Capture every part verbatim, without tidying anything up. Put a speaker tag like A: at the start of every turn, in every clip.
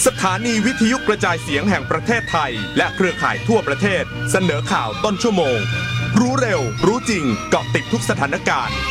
A: สถานีวิทยุกระจายเสียงแห่งประเทศไทยและเครือข่ายทั่วประเทศเสนอข่าวต้นชั่วโมงรู้เร็วรู้จริงเกาะติดทุกสถานการณ์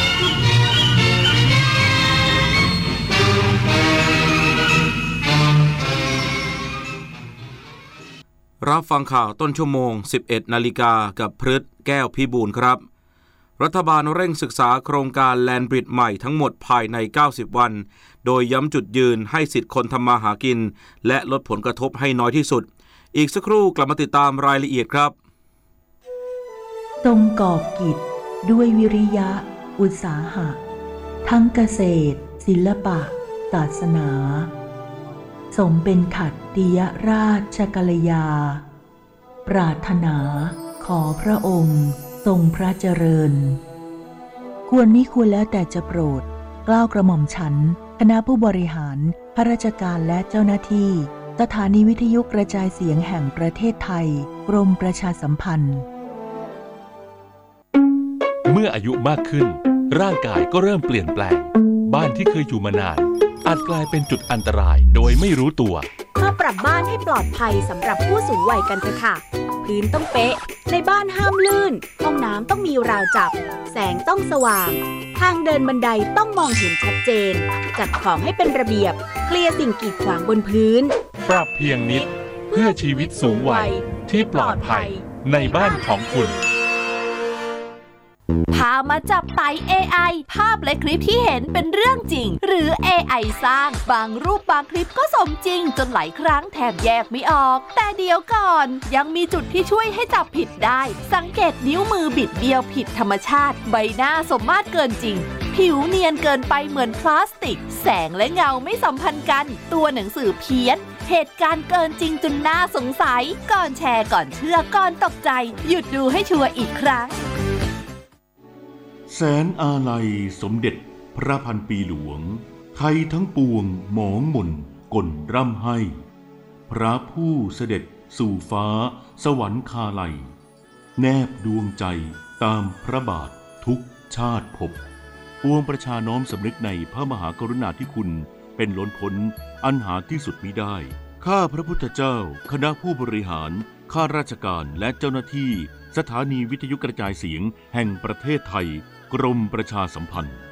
B: รับฟังข่าวต้นชั่วโมง สิบเอ็ดนาฬิกากับพฤทธิ์แก้วพิบูลครับรัฐบาลเร่งศึกษาโครงการแลนด์บริดจ์ใหม่ทั้งหมดภายในเก้าสิบวันโดยย้ำจุดยืนให้สิทธิคนทำมาหากินและลดผลกระทบให้น้อยที่สุดอีกสักครู่กลับมาติดตามรายละเอียดครับ
C: ทรงก่อกิจด้วยวิริยะอุตสาหะทั้งเกษตรศิลปะศาสนาสมเป็นขัตติยราชกัลยาปรารถนาขอพระองค์ทรงพระเจริญควรมิควรแล้วแต่จะโปรดเกล้ากระหม่อมฉันคณะผู้บริหารข้าราชการและเจ้าหน้าที่สถานีวิทยุกระจายเสียงแห่งประเทศไทยกรมประชาสัมพันธ์
D: เมื่ออายุมากขึ้นร่างกายก็เริ่มเปลี่ยนแปลงบ้านที่เคยอยู่มานานอาจกลายเป็นจุดอันตรายโดยไม่รู้ตัว
E: มาปรับบ้านให้ปลอดภัยสำหรับผู้สูงวัยกันเถอะค่ะพื้นต้องเป๊ะในบ้านห้ามลื่นห้องน้ำต้องมีราวจับแสงต้องสว่างทางเดินบันไดต้องมองเห็นชัดเจนจัดของให้เป็นระเบียบเคลียร์สิ่งกีดขวางบนพื้น
D: ปรับเพียงนิดเพื่อชีวิตสูงวัยที่ปลอดภัยในบ้านของคุณ
F: พามาจับไต่ เอ ไอ ภาพและคลิปที่เห็นเป็นเรื่องจริงหรือ เอ ไอ สร้างบางรูปบางคลิปก็สมจริงจนหลายครั้งแทบแยกไม่ออกแต่เดี๋ยวก่อนยังมีจุดที่ช่วยให้จับผิดได้สังเกตนิ้วมือบิดเบี้ยวผิดธรรมชาติใบหน้าสมมาตรเกินจริงผิวเนียนเกินไปเหมือนพลาสติกแสงและเงาไม่สัมพันธ์กันตัวหนังสือเพี้ยนเหตุการณ์เกินจริงจนน่าสงสัยก่อนแชร์ก่อนเชื่อก่อนตกใจหยุดดูให้ชัวร์อีกครั้ง
G: แสนอาลัยสมเด็จพระพันปีหลวงไทยทั้งปวงหมองหม่นก่นร่ำให้พระผู้เสด็จสู่ฟ้าสวรรคาลัยแนบดวงใจตามพระบาททุกชาติภพปวงประชาน้อมสำนึกในพระมหากรุณาธิคุณเป็นล้นพ้นอันหาที่สุดมิได้ข้าพระพุทธเจ้าคณะผู้บริหารข้าราชการและเจ้าหน้าที่สถานีวิทยุกระจายเสียงแห่งประเทศไทยกรมประชาสัมพันธ์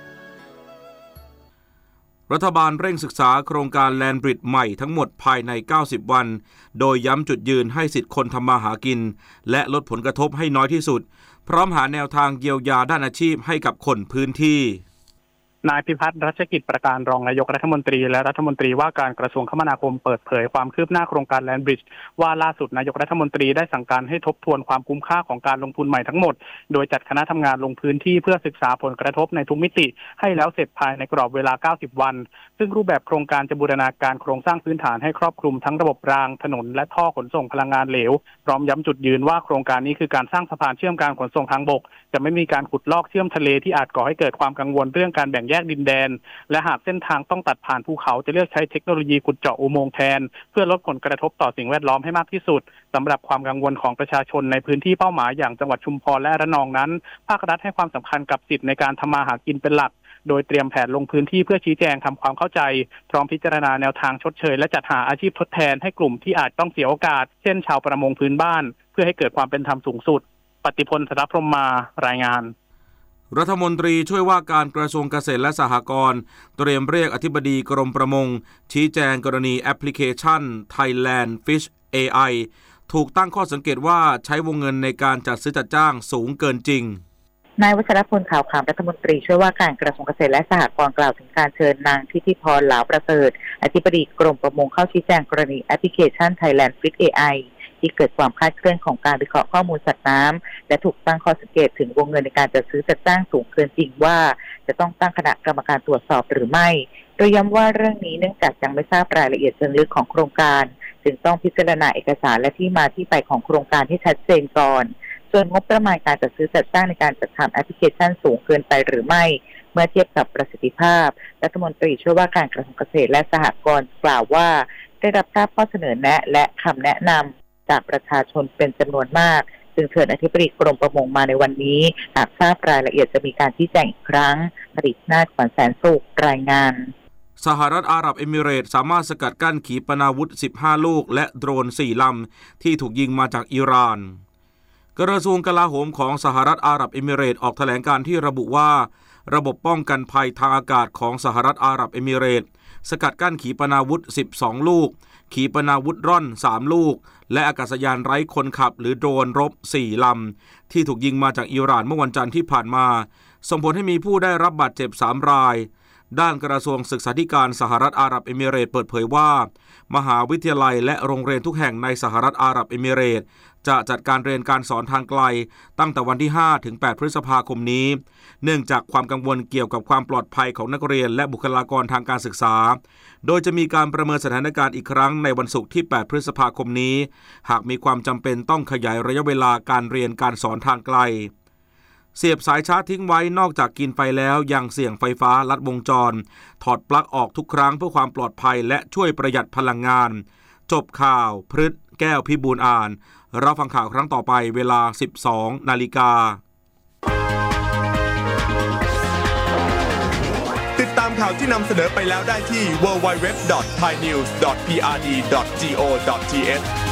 B: รัฐบาลเร่งศึกษาโครงการแลนด์บริดจ์ใหม่ทั้งหมดภายในเก้าสิบวันโดยย้ำจุดยืนให้สิทธิคนทำมาหากินและลดผลกระทบให้น้อยที่สุดพร้อมหาแนวทางเยียวยาด้านอาชีพให้กับคนพื้นที่
H: นายพิพัฒน์รัชกิจประการรองนายกรัฐมนตรีและรัฐมนตรีว่าการกระทรวงคมนาคมเปิดเผยความคืบหน้าโครงการแลนด์บริดจ์ว่าล่าสุดนายกรัฐมนตรีได้สั่งการให้ทบทวนความคุ้มค่าของการลงทุนใหม่ทั้งหมดโดยจัดคณะทำงานลงพื้นที่เพื่อศึกษาผลกระทบในทุกมิติให้แล้วเสร็จภายในกรอบเวลาเก้าสิบวันซึ่งรูปแบบโครงการจะบูรณาการโครงสร้างพื้นฐานให้ครอบคลุมทั้งระบบรางถนนและท่อขนส่งพลังงานเหลวพร้อมย้ำจุดยืนว่าโครงการนี้คือการสร้างสะพานเชื่อมการขนส่งทางบกจะไม่มีการขุดลอกเชื่อมทะเลที่อาจก่อให้เกิดความกังวลเรื่องการแบ่งแยกดินแดนและหากเส้นทางต้องตัดผ่านภูเขาจะเลือกใช้เทคโนโลยีขุดเจาะอุโมงค์แทนเพื่อลดผลกระทบต่อสิ่งแวดล้อมให้มากที่สุดสำหรับความกังวลของประชาชนในพื้นที่เป้าหมายอย่างจังหวัดชุมพรและระนองนั้นภาครัฐให้ความสำคัญกับสิทธิในการทำมาหากินเป็นหลักโดยเตรียมแผนลงพื้นที่เพื่อชี้แจงทำความเข้าใจพร้อมพิจารณาแนวทางชดเชยและจัดหาอาชีพทดแทนให้กลุ่มที่อาจต้องเสียโอกาสเช่นชาวประมงพื้นบ้านเพื่อให้เกิดความเป็นธรรมสูงสุดปฏิพล สรพรหมมารายงาน
B: รัฐมนตรีช่วยว่าการกระทรวงเกษตรและสหกรณ์เตรียมเรียกอธิบดีกรมประมงชี้แจงกรณีแอปพลิเคชัน Thailand Fish เอ ไอ ถูกตั้งข้อสังเกตว่าใช้วงเงินในการจัดซื้อจัดจ้างสูงเกินจริง
I: นายวัชรพลขาวขำรัฐมนตรีช่วยว่าการกระทรวงเกษตรและสหกรณ์กล่าวถึงการเชิญนางทิติพรหลาวประเสริฐอธิบดีกรมประมงเข้าชี้แจงกรณีแอปพลิเคชัน Thailand Fish เอ ไอที่เกิดความคลาดเคลื่อนของการวิเคราะห์ข้อมูลสัตว์น้ำและถูกตั้งข้อสังเกตถึงวงเงินในการจัดซื้อจัดจ้างสูงเกินจริงว่าจะต้องตั้งคณะกรรมการตรวจสอบหรือไม่โดยย้ำว่าเรื่องนี้เนื่องจากยังไม่ทราบรายละเอียดเชิงลึกของโครงการจึงต้องพิจารณาเอกสารและที่มาที่ไปของโครงการให้ชัดเจนก่อนส่วนงบประมาณการจัดซื้อจัดจ้างในการจัดทำแอปพลิเคชันสูงเกินไปหรือไม่เมื่อเทียบกับประสิทธิภาพรัฐมนตรีช่วยว่าการกระทรวงเกษตรและสหกรณ์กล่าวว่าได้รับทราบข้อเสนอแนะและคำแนะนำจากประชาชนเป็นจำนวนมากจึงเชิญอธิบดีกรมประมงมาในวันนี้หากทราบรายละเอียดจะมีการชี้แจงอีกครั้งผลิตนาฏขวัญแสนสุขรายงาน
B: สหรัฐอาหรับเอมิเรตส์สามารถสกัดกั้นขีปนาวุธสิบห้าลูกและโดรนสี่ลำที่ถูกยิงมาจากอิหร่านกระทรวงกลาโหมของสหรัฐอาหรับเอมิเรตส์ออกแถลงการที่ระบุว่าระบบป้องกันภัยทางอากาศของสหรัฐอาหรับเอมิเรตส์สกัดกั้นขีปนาวุธสิบสองลูกขีปนาวุธร่อนสามลูกและอากาศยานไร้คนขับหรือโดรนรบสี่ลำที่ถูกยิงมาจากอิหร่านเมื่อวันจันทร์ที่ผ่านมาส่งผลให้มีผู้ได้รับบาดเจ็บสามรายด้านกระทรวงศึกษาธิการสหรัฐอาหรับเอมิเรตส์เปิดเผยว่ามหาวิทยาลัยและโรงเรียนทุกแห่งในสหรัฐอาหรับเอมิเรตส์จะจัดการเรียนการสอนทางไกลตั้งแต่วันที่ห้าถึงแปดพฤษภาคมนี้เนื่องจากความกังวลเกี่ยวกับความปลอดภัยของนักเรียนและบุคลากรทางการศึกษาโดยจะมีการประเมินสถานการณ์อีกครั้งในวันศุกร์ที่แปดพฤษภาคมนี้หากมีความจำเป็นต้องขยายระยะเวลาการเรียนการสอนทางไกลเสียบสายชาร์จทิ้งไว้นอกจากกินไฟแล้วยังเสี่ยงไฟฟ้าลัดวงจรถอดปลั๊กออกทุกครั้งเพื่อความปลอดภัยและช่วยประหยัดพลังงานจบข่าวพฤษแก้วพิบูลอ่านรับฟังข่าวครั้งต่อไปเวลา สิบสองนาฬิกา
A: ติดตามข่าวที่นำเสนอไปแล้วได้ที่ ดับเบิลยู ดับเบิลยู ดับเบิลยู ดอท ไทยนิวส์ ดอท พี อาร์ ดี ดอท จี โอ ดอท ที เอช